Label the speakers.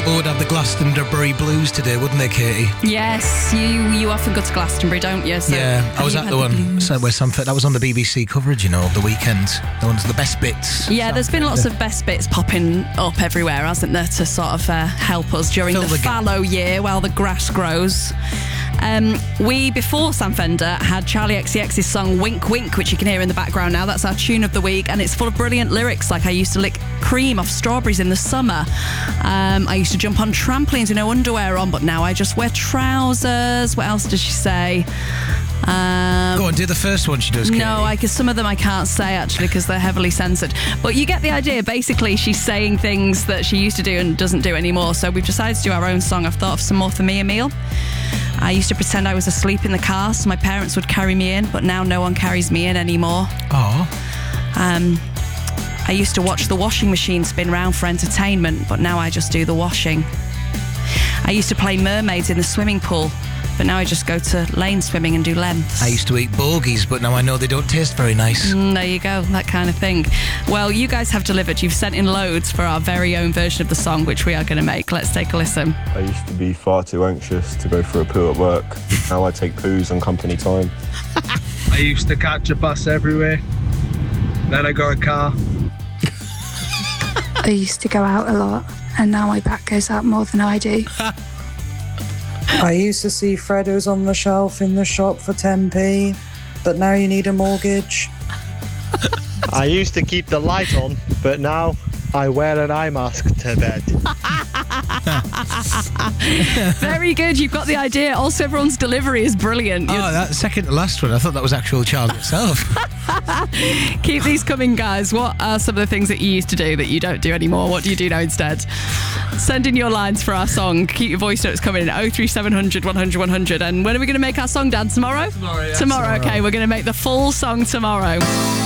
Speaker 1: people would have the Glastonbury Blues today, wouldn't they, Katie?
Speaker 2: Yes, you often go to Glastonbury, don't you? So
Speaker 1: yeah, I was at the one where that was on the BBC coverage, of the weekend. The ones, the best bits.
Speaker 2: Yeah, there's been lots of best bits popping up everywhere, hasn't there, to sort of help us during the fallow year while the grass grows. We, before Sam Fender, had Charlie XCX's song Wink Wink, which you can hear in the background now. That's our tune of the week, and it's full of brilliant lyrics like I used to lick cream off strawberries in the summer. I used to jump on trampolines with no underwear on, but now I just wear trousers. What else does she say?
Speaker 1: Go on, do the first one she does, Katie.
Speaker 2: No, some of them I can't say, actually, because they're heavily censored. But you get the idea. Basically, she's saying things that she used to do and doesn't do anymore. So we've decided to do our own song. I've thought of some more for me, Emil. I used to pretend I was asleep in the car so my parents would carry me in, but now no one carries me in anymore.
Speaker 1: Oh.
Speaker 2: I used to watch the washing machine spin round for entertainment, but now I just do the washing. I used to play mermaids in the swimming pool, but now I just go to lane swimming and do lengths.
Speaker 1: I used to eat bogies, but now I know they don't taste very nice.
Speaker 2: There you go, that kind of thing. Well, you guys have delivered. You've sent in loads for our very own version of the song, which we are going to make. Let's take a listen.
Speaker 3: I used to be far too anxious to go for a poo at work. Now I take poos on company time.
Speaker 4: I used to catch a bus everywhere. Then I got a car.
Speaker 5: I used to go out a lot, and now my back goes out more than I do.
Speaker 6: I used to see Freddos on the shelf in the shop for 10p, but now you need a mortgage.
Speaker 7: I used to keep the light on, but now I wear an eye mask to bed.
Speaker 2: Very good, you've got the idea. Also, everyone's delivery is brilliant.
Speaker 1: That second to last one, I thought that was actual Charlie itself.
Speaker 2: Keep these coming, guys. What are some of the things that you used to do that you don't do anymore? What do you do now instead? Send in your lines for our song. Keep your voice notes coming in 03700 100 100. And when are we going to make our song, Dan? Tomorrow?
Speaker 4: Tomorrow, yeah.
Speaker 2: Tomorrow, okay. We're going to make the full song tomorrow.